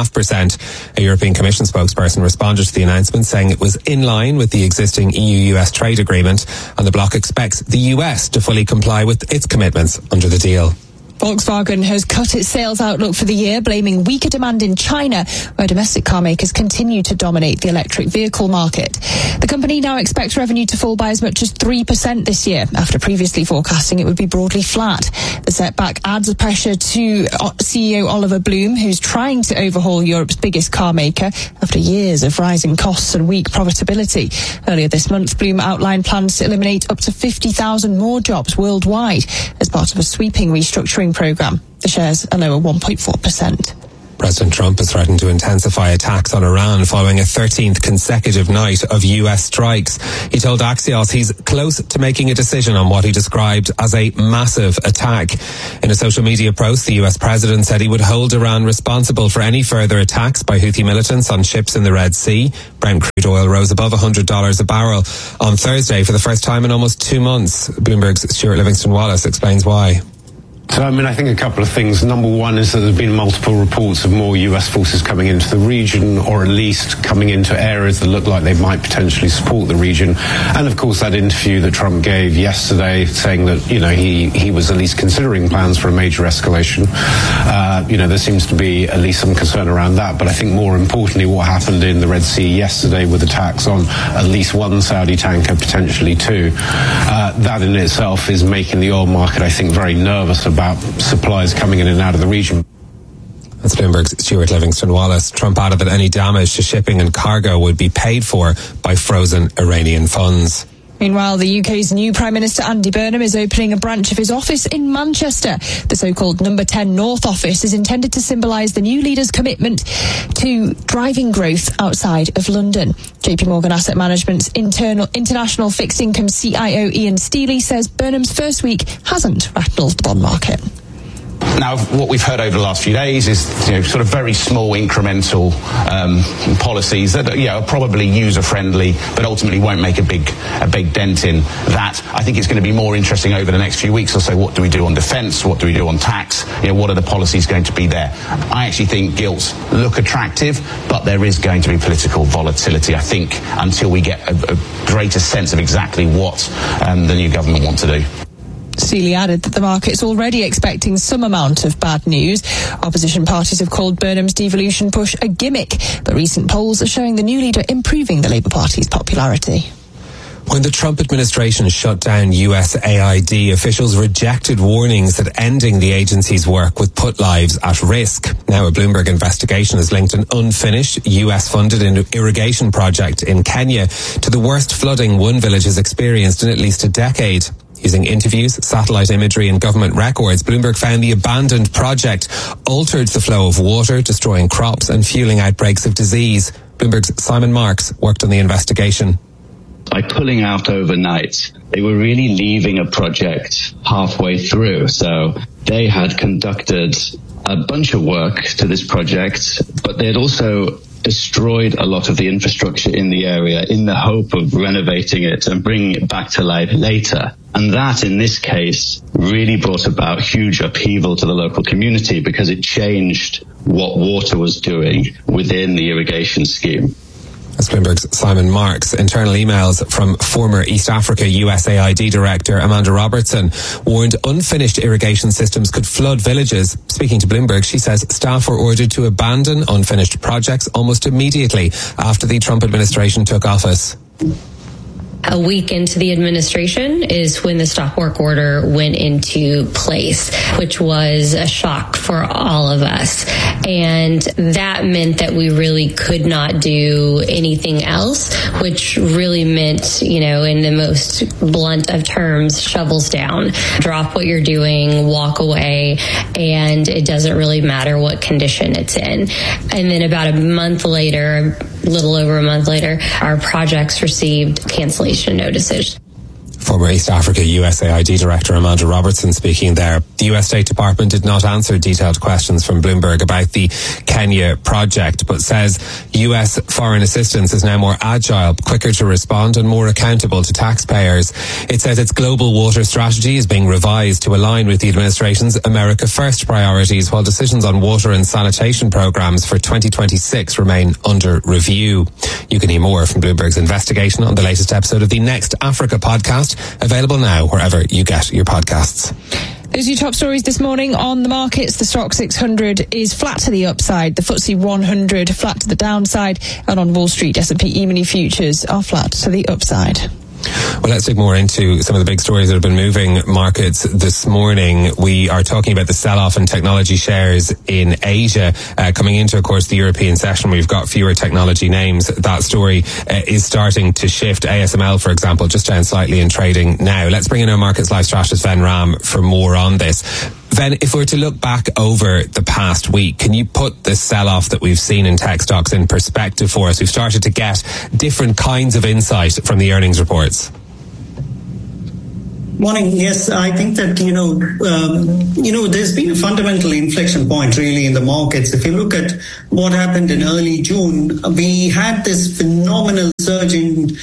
12.5%. A European Commission spokesperson responded to the announcement saying it was in line with the existing EU-US trade agreement, and the bloc expects the US to fully comply with its commitments under the deal. Volkswagen has cut its sales outlook for the year, blaming weaker demand in China, where domestic car makers continue to dominate the electric vehicle market. The company now expects revenue to fall by as much as 3% this year, after previously forecasting it would be broadly flat. The setback adds pressure to CEO Oliver Blume, who's trying to overhaul Europe's biggest car maker after years of rising costs and weak profitability. Earlier this month, Blume outlined plans to eliminate up to 50,000 more jobs worldwide as part of a sweeping restructuring programme. The shares are lower 1.4%. President Trump has threatened to intensify attacks on Iran following a 13th consecutive night of US strikes. He told Axios he's close to making a decision on what he described as a massive attack. In a social media post, the US president said he would hold Iran responsible for any further attacks by Houthi militants on ships in the Red Sea. Brent crude oil rose above $100 a barrel on Thursday for the first time in almost 2 months. Bloomberg's Stuart Livingston-Wallace explains why. So, I think a couple of things. Number one is that there have been multiple reports of more US forces coming into the region, or at least coming into areas that look like they might potentially support the region. And of course, that interview that Trump gave yesterday saying that, he was at least considering plans for a major escalation. There seems to be at least some concern around that. But I think more importantly, what happened in the Red Sea yesterday with attacks on at least one Saudi tanker, potentially two, that in itself is making the oil market, I think, very nervous about supplies coming in and out of the region. That's Bloomberg's Stuart Livingston-Wallace. Trump added that any damage to shipping and cargo would be paid for by frozen Iranian funds. Meanwhile, the UK's new Prime Minister Andy Burnham is opening a branch of his office in Manchester. The so-called Number 10 North office is intended to symbolise the new leader's commitment to driving growth outside of London. JP Morgan Asset Management's international fixed income CIO Ian Steely says Burnham's first week hasn't rattled the bond market. Now, what we've heard over the last few days is, sort of very small incremental policies that, are probably user-friendly, but ultimately won't make a big dent in that. I think it's going to be more interesting over the next few weeks or so. What do we do on defence? What do we do on tax? What are the policies going to be there? I actually think gilts look attractive, but there is going to be political volatility, I think, until we get a greater sense of exactly what the new government want to do. Steely added that the market's already expecting some amount of bad news. Opposition parties have called Burnham's devolution push a gimmick, but recent polls are showing the new leader improving the Labour Party's popularity. When the Trump administration shut down USAID, officials rejected warnings that ending the agency's work would put lives at risk. Now a Bloomberg investigation has linked an unfinished US-funded irrigation project in Kenya to the worst flooding one village has experienced in at least a decade. Using interviews, satellite imagery and government records, Bloomberg found the abandoned project altered the flow of water, destroying crops and fueling outbreaks of disease. Bloomberg's Simon Marks worked on the investigation. By pulling out overnight, they were really leaving a project halfway through. So they had conducted a bunch of work to this project, but they had also destroyed a lot of the infrastructure in the area in the hope of renovating it and bringing it back to life later. And that, in this case, really brought about huge upheaval to the local community because it changed what water was doing within the irrigation scheme. That's Bloomberg's Simon Marks. Internal emails from former East Africa USAID Director Amanda Robertson warned unfinished irrigation systems could flood villages. Speaking to Bloomberg, she says staff were ordered to abandon unfinished projects almost immediately after the Trump administration took office. A week into the administration is when the stop work order went into place, which was a shock for all of us. And that meant that we really could not do anything else, which really meant, in the most blunt of terms, shovels down, drop what you're doing, walk away, and it doesn't really matter what condition it's in. And then about a month later, a little over a month later, our projects received cancellation notices. Former East Africa USAID Director Amanda Robertson speaking there. The US State Department did not answer detailed questions from Bloomberg about the Kenya project, but says US foreign assistance is now more agile, quicker to respond and more accountable to taxpayers. It says its global water strategy is being revised to align with the administration's America First priorities, while decisions on water and sanitation programs for 2026 remain under review. You can hear more from Bloomberg's investigation on the latest episode of the Next Africa podcast, available now wherever you get your podcasts. Those are your top stories this morning on the markets. The Stoxx 600 is flat to the upside. The FTSE 100 flat to the downside. And on Wall Street, S&P E-mini futures are flat to the upside. Well, let's dig more into some of the big stories that have been moving markets this morning. We are talking about the sell-off in technology shares in Asia. Coming into, of course, the European session, we've got fewer technology names. That story is starting to shift. ASML, for example, just down slightly in trading now. Let's bring in our Markets Live strategist, Ven Ram, for more on this. Ven, if we were to look back over the past week, can you put the sell-off that we've seen in tech stocks in perspective for us? We've started to get different kinds of insight from the earnings reports. Morning. Yes, I think that, there's been a fundamental inflection point really in the markets. If you look at what happened in early June, we had this phenomenal surge in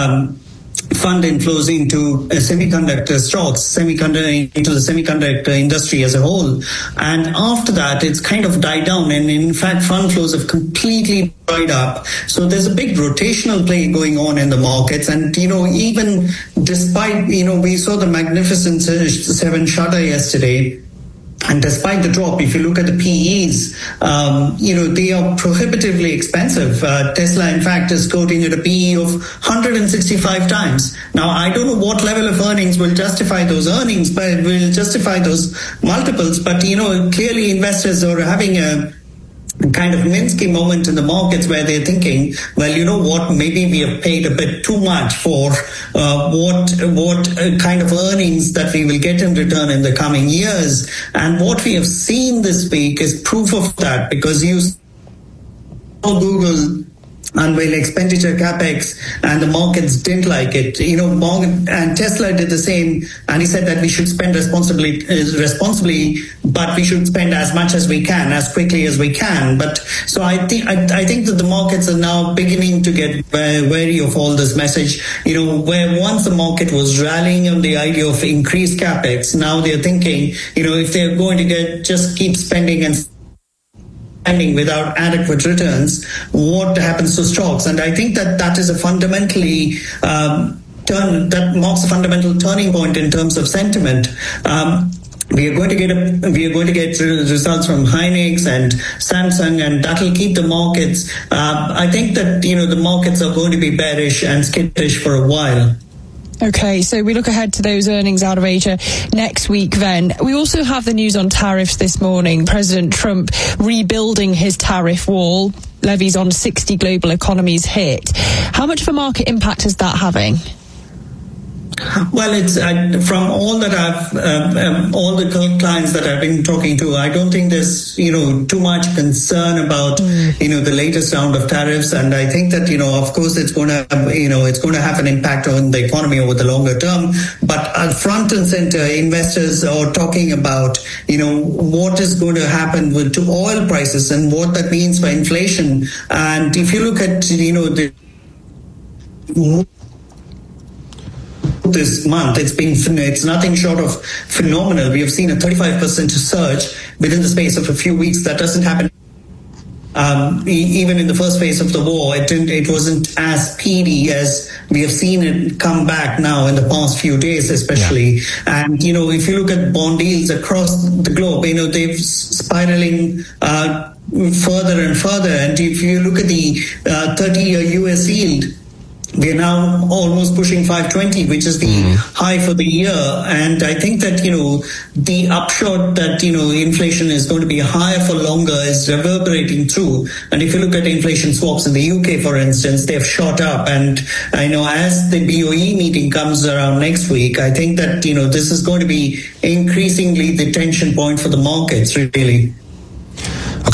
fund inflows into semiconductor stocks, into the semiconductor industry as a whole. And after that, it's kind of died down. And in fact, fund flows have completely dried up. So there's a big rotational play going on in the markets. And, even despite, we saw the Magnificent Seven shutter yesterday. And despite the drop, if you look at the PEs, they are prohibitively expensive. Tesla, in fact, is quoting at a PE of 165 times. Now, I don't know what level of earnings will justify those earnings, but will justify those multiples. But, clearly investors are having a kind of Minsky moment in the markets where they're thinking, well, you know what, maybe we have paid a bit too much for what kind of earnings that we will get in return in the coming years. And what we have seen this week is proof of that, because you saw Google unveil expenditure capex and the markets didn't like it. And Tesla did the same, and he said that we should spend responsibly, but we should spend as much as we can, as quickly as we can. But so I think that the markets are now beginning to get wary of all this message. Where once the market was rallying on the idea of increased capex, now they're thinking, if they're going to just keep spending and without adequate returns, what happens to stocks? And I think that is a fundamentally that marks a fundamental turning point in terms of sentiment. We are going to get results from Hynix and Samsung, and that will keep the markets. I think that the markets are going to be bearish and skittish for a while. Okay, so we look ahead to those earnings out of Asia next week then. We also have the news on tariffs this morning. President Trump rebuilding his tariff wall. Levies on 60 global economies hit. How much of a market impact is that having? Well, it's from all that all the clients that I've been talking to, I don't think there's too much concern about the latest round of tariffs, and I think that of course it's going to have an impact on the economy over the longer term. But front and center, investors are talking about what is going to happen to oil prices and what that means for inflation. And if you look at this month, it's nothing short of phenomenal. We have seen a 35% surge within the space of a few weeks. That doesn't happen even in the first phase of the war. It wasn't as speedy as we have seen it come back now in the past few days, especially. Yeah. And if you look at bond yields across the globe, they've spiraling further and further. And if you look at the 30-year US yield, we are now almost pushing 520, which is the high for the year. And I think that, the upshot that, inflation is going to be higher for longer is reverberating through. And if you look at inflation swaps in the UK, for instance, they've shot up. And I know as the BOE meeting comes around next week, I think that, this is going to be increasingly the tension point for the markets, really. Okay,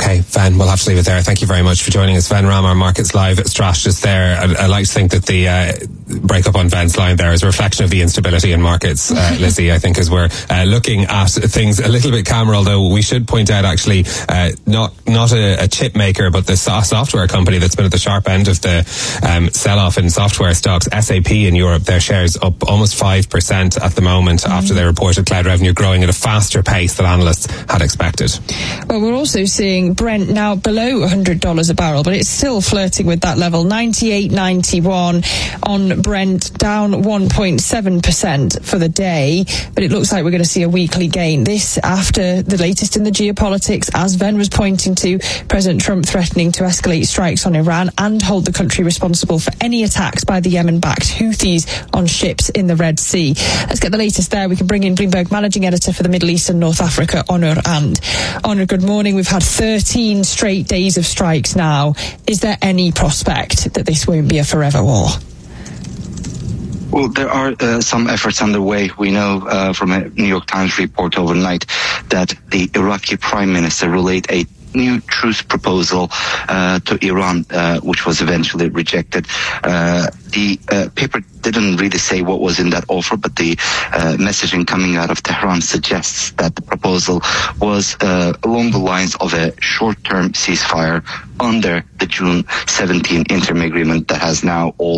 Okay, Ven, we'll have to leave it there. Thank you very much for joining us. Ven Ram, our Markets Live strategist there. I like to think that the breakup on Ven's line there is a reflection of the instability in markets, Lizzie, I think, as we're looking at things a little bit calmer, although we should point out actually not a chip maker, but the software company that's been at the sharp end of the sell-off in software stocks, SAP in Europe, their shares up almost 5% at the moment after they reported cloud revenue growing at a faster pace than analysts had expected. Well, we're also seeing Brent now below $100 a barrel, but it's still flirting with that level, 98.91 on Brent, down 1.7% for the day, but it looks like we're going to see a weekly gain. This after the latest in the geopolitics, as Ven was pointing to, President Trump threatening to escalate strikes on Iran and hold the country responsible for any attacks by the Yemen-backed Houthis on ships in the Red Sea. Let's get the latest there. We can bring in Bloomberg Managing Editor for the Middle East and North Africa, Onur And. Onur, good morning. We've had 13 straight days of strikes now. Is there any prospect that this won't be a forever war? Well, there are some efforts underway. We know from a New York Times report overnight that the Iraqi Prime Minister relayed a new truce proposal to Iran, which was eventually rejected. The paper didn't really say what was in that offer, but the messaging coming out of Tehran suggests that the proposal was along the lines of a short-term ceasefire under the June 17 interim agreement that has now all